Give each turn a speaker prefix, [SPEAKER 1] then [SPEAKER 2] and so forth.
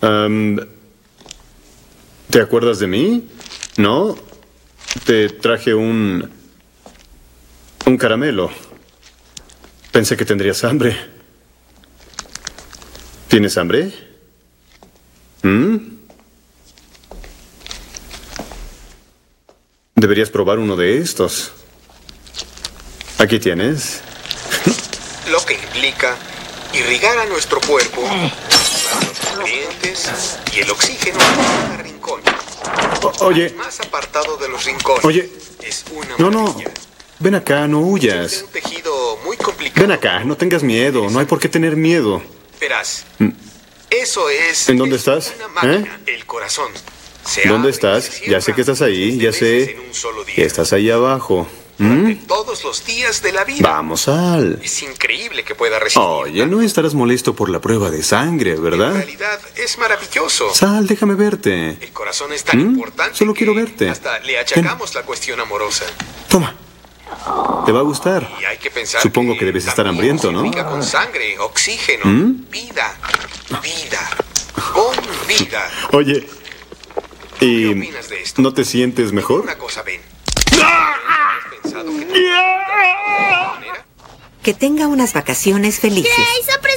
[SPEAKER 1] Am, ¿Te acuerdas de mí? ¿No? Te traje un caramelo. Pensé que tendrías hambre. ¿Tienes hambre? Deberías probar uno de estos. Aquí tienes.
[SPEAKER 2] Lo que implica irrigar a nuestro cuerpo, los nutrientes y el oxígeno en cada rincón.
[SPEAKER 1] Oye.
[SPEAKER 2] Más apartado de los rincones.
[SPEAKER 1] Oye.
[SPEAKER 2] Es una
[SPEAKER 1] No.
[SPEAKER 2] maravilla.
[SPEAKER 1] Ven acá, no huyas.
[SPEAKER 2] Es un tejido muy complicado.
[SPEAKER 1] Ven acá, no tengas miedo. No hay por qué tener miedo.
[SPEAKER 2] Verás. Eso es.
[SPEAKER 1] ¿En dónde
[SPEAKER 2] es
[SPEAKER 1] estás?
[SPEAKER 2] Una máquina, el corazón. Se
[SPEAKER 1] ¿Dónde
[SPEAKER 2] abre y
[SPEAKER 1] estás?
[SPEAKER 2] se
[SPEAKER 1] Ya
[SPEAKER 2] cierra
[SPEAKER 1] sé que estás ahí,
[SPEAKER 2] miles de
[SPEAKER 1] ya
[SPEAKER 2] veces
[SPEAKER 1] sé.
[SPEAKER 2] en un solo día.
[SPEAKER 1] Que estás ahí abajo.
[SPEAKER 2] Durante todos los días de la vida.
[SPEAKER 1] Vamos, Sal.
[SPEAKER 2] Es increíble que pueda resistir.
[SPEAKER 1] Oye, no estarás molesto por la prueba de sangre,
[SPEAKER 2] En
[SPEAKER 1] ¿verdad?
[SPEAKER 2] realidad es maravilloso.
[SPEAKER 1] Sal, déjame verte.
[SPEAKER 2] El corazón es tan importante.
[SPEAKER 1] Solo
[SPEAKER 2] que
[SPEAKER 1] quiero verte.
[SPEAKER 2] Hasta le achacamos la cuestión amorosa.
[SPEAKER 1] Toma. Te va a gustar.
[SPEAKER 2] Y hay que pensar.
[SPEAKER 1] Supongo que debes estar
[SPEAKER 2] también
[SPEAKER 1] hambriento, ¿no?
[SPEAKER 2] se irriga con sangre, oxígeno, vida. Con vida.
[SPEAKER 1] Oye,
[SPEAKER 2] ¿Qué
[SPEAKER 1] ¿y
[SPEAKER 2] opinas de esto?
[SPEAKER 1] no te sientes mejor?
[SPEAKER 2] Una cosa, ven. ¿Has pensado que te vas a ayudar de alguna manera?
[SPEAKER 3] Que tenga unas vacaciones felices.
[SPEAKER 4] ¡Grace,